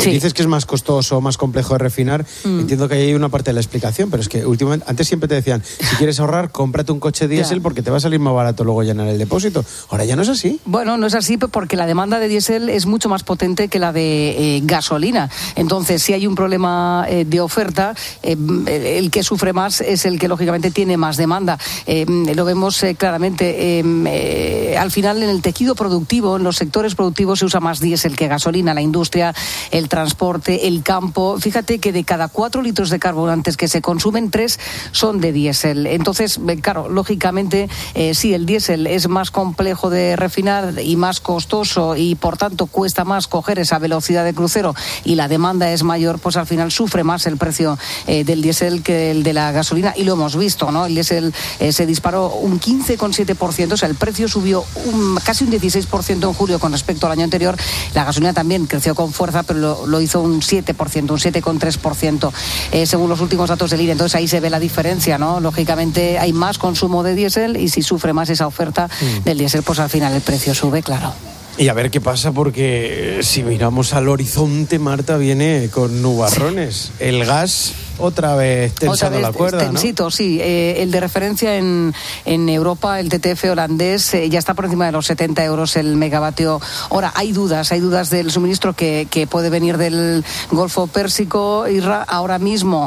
Dices que es más costoso, más complejo de refinar. Entiendo que ahí hay una parte de la explicación, pero es que últimamente, antes siempre te decían, si quieres ahorrar, cómprate un coche diésel porque te va a salir más barato luego llenar el depósito. Ahora ya no es así. Bueno, no es así porque la demanda de diésel es mucho más potente que la de gasolina. Entonces, si hay un problema de oferta, el que sufre más es el que lógicamente tiene más demanda. Lo vemos claramente. Al final, en el tejido productivo, en los sectores productivos, se usa más diésel que gasolina. La industria, el transporte, el campo. Fíjate que de cada 4 litros de carburantes que se consumen, 3 son de diésel. Entonces, claro, lógicamente, sí, el diésel es más complejo de refinar y más costoso y, por tanto, cuesta más coger esa velocidad de crucero y la demanda es mayor, pues al final sufre más el precio del diésel que el de la gasolina. Y lo hemos visto, ¿no? El diésel se disparó un 15,7%, o sea, el precio subió casi un 16% en julio con respecto al año anterior. La gasolina también creció con fuerza, pero lo hizo un 7%, un 7,3%, según los últimos datos del INE. Entonces ahí se ve la diferencia, ¿no? Lógicamente hay más consumo de diésel y si sufre más esa oferta del diésel, pues al final el precio sube, claro. Y a ver qué pasa, porque si miramos al horizonte, Marta, viene con nubarrones. El gas otra vez tensando la cuerda, tensito, ¿no? Sí. El de referencia en Europa, el TTF holandés, ya está por encima de los 70 euros el megavatio hora. Hay dudas del suministro que puede venir del Golfo Pérsico. Ahora mismo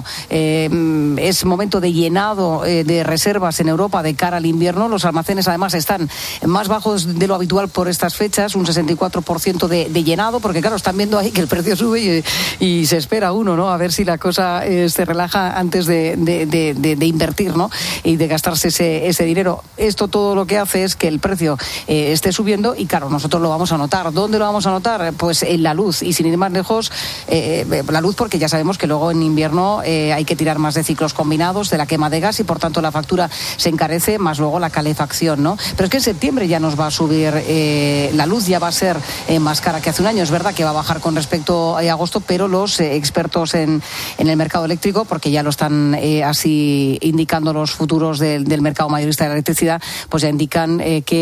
es momento de llenado de reservas en Europa de cara al invierno. Los almacenes además están más bajos de lo habitual por estas fechas, un 64% de llenado, porque claro, están viendo ahí que el precio sube y se espera uno, ¿no? A ver si la cosa se relaja antes de invertir, ¿no? Y de gastarse ese dinero. Esto todo lo que hace es que el precio esté subiendo y claro, nosotros lo vamos a notar. ¿Dónde lo vamos a notar? Pues en la luz, y sin ir más lejos, la luz, porque ya sabemos que luego en invierno hay que tirar más de ciclos combinados, de la quema de gas, y por tanto la factura se encarece, más luego la calefacción, ¿no? Pero es que en septiembre ya nos va a subir la luz, ya va a ser más cara que hace un año. Es verdad que va a bajar con respecto a agosto, pero los expertos en el mercado eléctrico, porque ya lo están así indicando los futuros del mercado mayorista de la electricidad, pues ya indican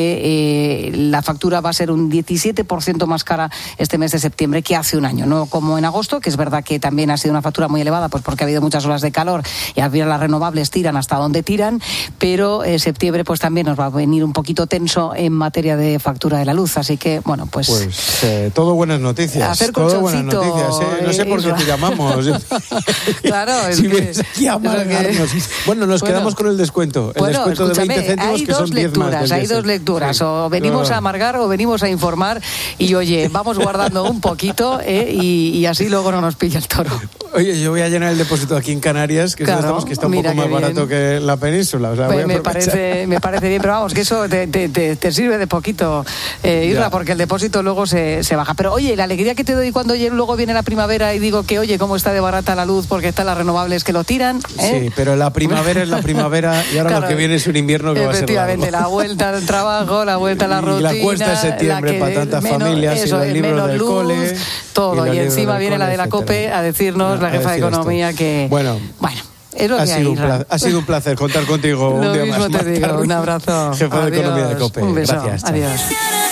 que la factura va a ser un 17% más cara este mes de septiembre que hace un año, no como en agosto, que es verdad que también ha sido una factura muy elevada, pues porque ha habido muchas olas de calor y al final las renovables tiran hasta donde tiran, pero septiembre pues también nos va a venir un poquito tenso en materia de factura de la luz, así que bueno, pues todo buenas noticias. Hacer todo buenas noticias, no sé por qué te llamamos. Claro, es si que vienes aquí a amargarnos. Bueno, nos quedamos con el descuento. El descuento de 20 céntimos, que son 10 más. Hay dos lecturas. Sí. O venimos a amargar o venimos a informar. Y oye, vamos guardando un poquito y así luego no nos pilla el toro. Oye, yo voy a llenar el depósito aquí en Canarias, que, claro, que está un poco más barato que en la península. O sea, pues me parece bien, pero vamos, que eso te sirve de poquito, Isra, porque el depósito luego se baja. Pero oye, la alegría que te doy cuando luego viene la primavera y digo que, oye, cómo está de barata la luz porque están las renovables que lo tiran. Sí, pero la primavera es la primavera y ahora claro, lo que viene es un invierno que va a ser largo. Efectivamente, la vuelta al trabajo, la vuelta a la rutina. Y la cuesta de septiembre para tantas familias, eso, y los libros del luz, cole. Todo, y encima viene la de la COPE a decirnos, la jefa de Economía, que... Bueno, es lo que hay. Ha sido un placer contar contigo un día más. Lo mismo te digo, un abrazo. Jefa de Economía de COPE. Un beso. Gracias. Adiós.